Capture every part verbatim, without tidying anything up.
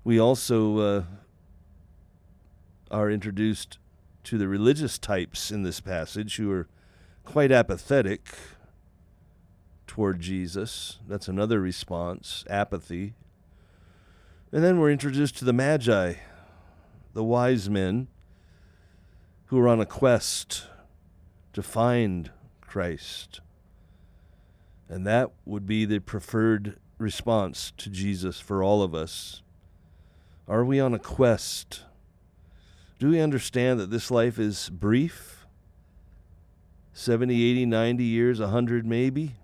We also uh, are introduced to the religious types in this passage who are quite apathetic toward Jesus. That's another response, apathy. And then we're introduced to the Magi, the wise men who are on a quest to find Christ. And that would be the preferred response to Jesus for all of us. Are we on a quest? Do we understand that this life is brief? seventy, eighty, ninety years, one hundred maybe?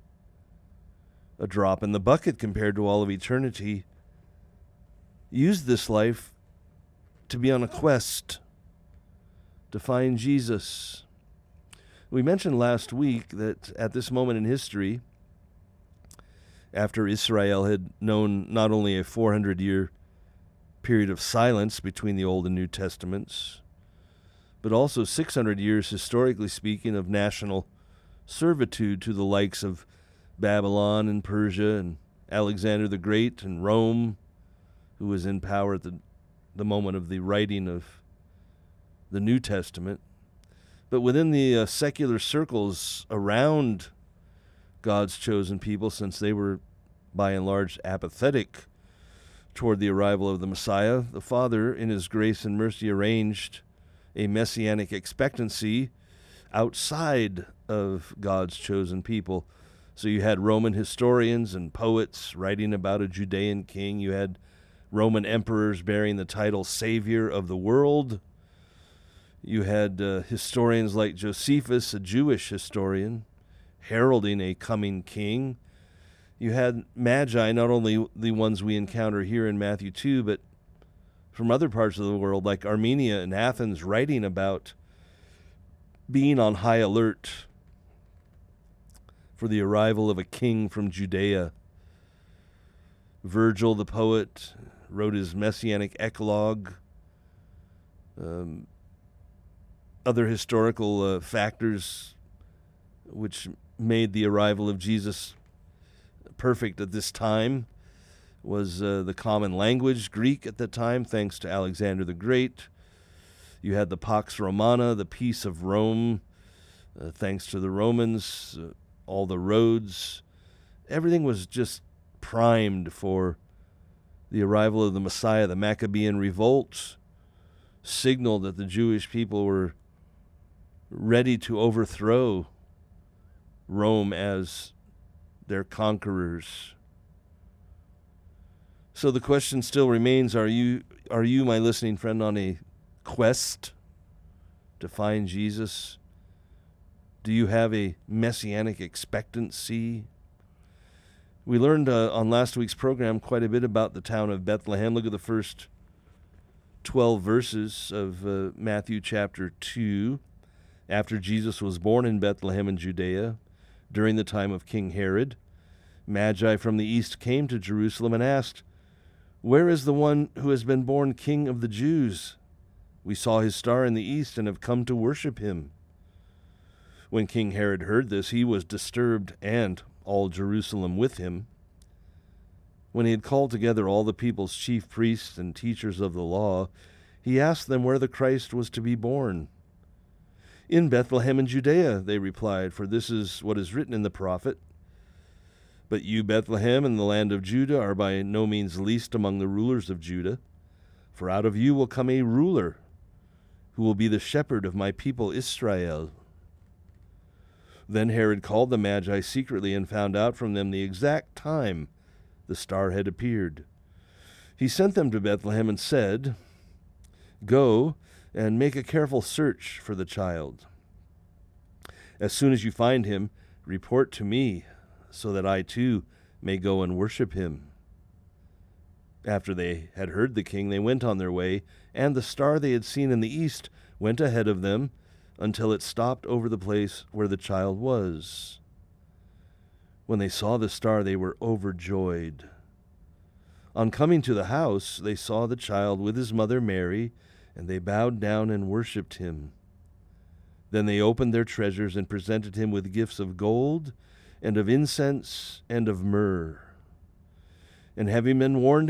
A drop in the bucket compared to all of eternity. Use this life to be on a quest to find Jesus. We mentioned last week that at this moment in history, after Israel had known not only a four hundred year period of silence between the Old and New Testaments, but also six hundred years, historically speaking, of national servitude to the likes of Babylon and Persia and Alexander the Great and Rome, who was in power at the, the moment of the writing of the New Testament. But within the uh, secular circles around God's chosen people, since they were by and large apathetic toward the arrival of the Messiah, the Father, in his grace and mercy, arranged a messianic expectancy outside of God's chosen people. So you had Roman historians and poets writing about a Judean king. You had Roman emperors bearing the title Savior of the world. You had uh, historians like Josephus, a Jewish historian, heralding a coming king. You had Magi, not only the ones we encounter here in Matthew two, but from other parts of the world, like Armenia and Athens, writing about being on high alert for the arrival of a king from Judea. Virgil, the poet, wrote his messianic eclogue. Um, other historical uh, factors which made the arrival of Jesus perfect at this time was uh, the common language, Greek at the time, thanks to Alexander the Great. You had the Pax Romana, the peace of Rome, uh, thanks to the Romans, uh, all the roads. Everything was just primed for the arrival of the Messiah. The Maccabean revolt signaled that the Jewish people were ready to overthrow Rome as their conquerors. So the question still remains, are you, are you, my listening friend, on a quest to find Jesus? Do you have a messianic expectancy? We learned uh, on last week's program quite a bit about the town of Bethlehem. Look at the first twelve verses of uh, Matthew chapter two. After Jesus was born in Bethlehem in Judea, during the time of King Herod, Magi from the east came to Jerusalem and asked, "Where is the one who has been born King of the Jews? We saw his star in the east and have come to worship him." When King Herod heard this, he was disturbed, and all Jerusalem with him. When he had called together all the people's chief priests and teachers of the law, he asked them where the Christ was to be born. "In Bethlehem in Judea," they replied, "for this is what is written in the prophet. But you, Bethlehem, in the land of Judah, are by no means least among the rulers of Judah, for out of you will come a ruler who will be the shepherd of my people Israel." Then Herod called the Magi secretly and found out from them the exact time the star had appeared. He sent them to Bethlehem and said, "Go and make a careful search for the child. As soon as you find him, report to me, so that I too may go and worship him." After they had heard the king, they went on their way, and the star they had seen in the east went ahead of them until it stopped over the place where the child was. When they saw the star, they were overjoyed. On coming to the house, they saw the child with his mother Mary, and they bowed down and worshipped him. Then they opened their treasures and presented him with gifts of gold and of incense and of myrrh. And having been warned